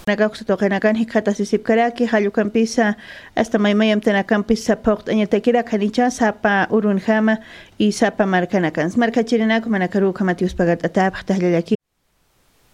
Nakakustoqinakan hikata sisipkaraki hallukampisa hasta maymayam tenakampisa poqt añatakira kanicha sapa urunjama y sapa markanakan markachirinaku manakaruka Matius pagat atab tahlalaki